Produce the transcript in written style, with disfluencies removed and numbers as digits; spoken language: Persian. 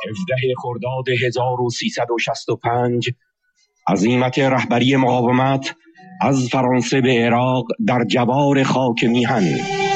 17 خرداد 1365 عزیمت رهبری مقاومت از فرانسه به عراق در جوار خاک میهن.